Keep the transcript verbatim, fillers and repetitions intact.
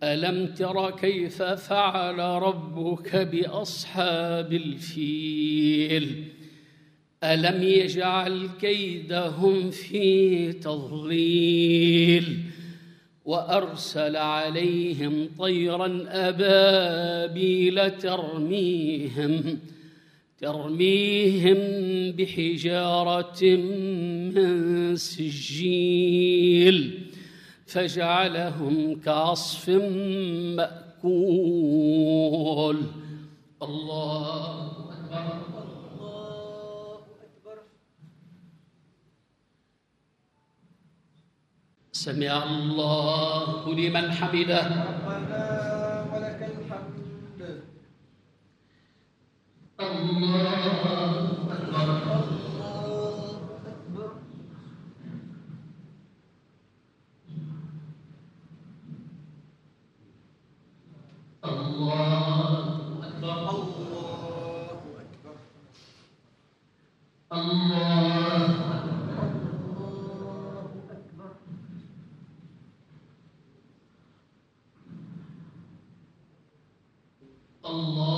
ألم تر كيف فعل ربك بأصحاب الفيل ألم يجعل كيدهم في تضليل وأرسل عليهم طيرا أبابيل ترميهم ترميهم بحجارة من سجيل فجعلهم كعصف مأكول. الله أكبر. الله أكبر. سمع الله لمن حمده. ربنا ولك الحمد. الله أكبر. الله أكبر. الله أكبر. الله